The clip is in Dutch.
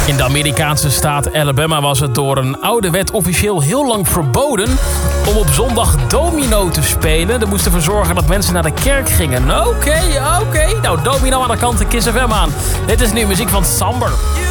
In de Amerikaanse staat Alabama was het door een oude wet officieel heel lang verboden om op zondag domino te spelen. Dat moest ervoor zorgen dat mensen naar de kerk gingen. Oké. Nou, domino aan de kant de Kiss FM aan. Dit is nu muziek van Samber.